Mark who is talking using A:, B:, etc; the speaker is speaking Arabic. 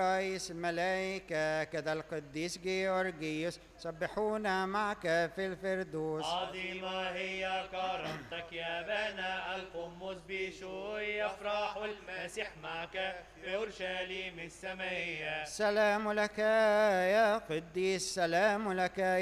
A: رئيس الملائكة كذا القديس جيورجيوس سبحونا معك في الفردوس.
B: عظيمة هي كرامتك يا بنا القمص بشوي، يفرح المسيح معك في أورشليم السمية.
A: سلام لك يا قديس، سلام لك